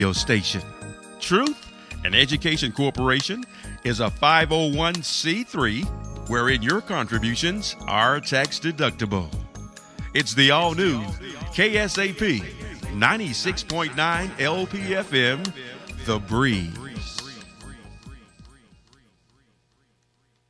radio station. Truth and Education Corporation is a 501c3 wherein your contributions are tax deductible. It's the all-new KSAP 96.9 LPFM, The Breeze.